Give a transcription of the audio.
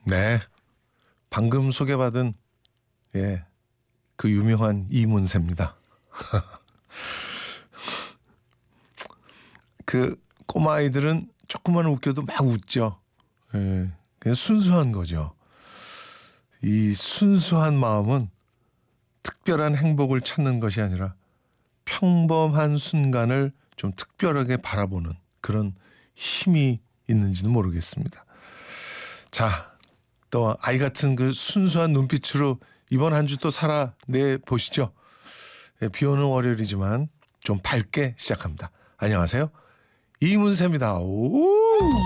네, 방금 소개받은 그 유명한 이문세입니다. 그 꼬마 아이들은 조금만 웃겨도 막 웃죠. 예, 그냥 순수한 거죠. 이 순수한 마음은 특별한 행복을 찾는 것이 아니라 평범한 순간을 좀 특별하게 바라보는 그런 힘이 있는지는 모르겠습니다. 자, 또 아이 같은 그 순수한 눈빛으로 이번 한 주 또 살아내 보시죠. 비 오는 월요일이지만 좀 밝게 시작합니다. 안녕하세요, 이문세입니다. 오!